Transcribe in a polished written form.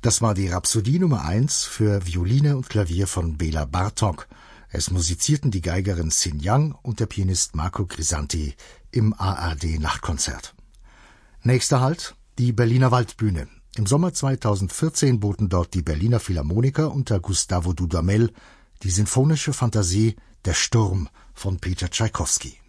Das war die Rhapsodie Nummer 1 für Violine und Klavier von Bela Bartok. Es musizierten die Geigerin Sin Yang und der Pianist Marco Grisanti im ARD-Nachtkonzert. Nächster Halt, die Berliner Waldbühne. Im Sommer 2014 boten dort die Berliner Philharmoniker unter Gustavo Dudamel die sinfonische Fantasie Der Sturm von Peter Tschaikowski.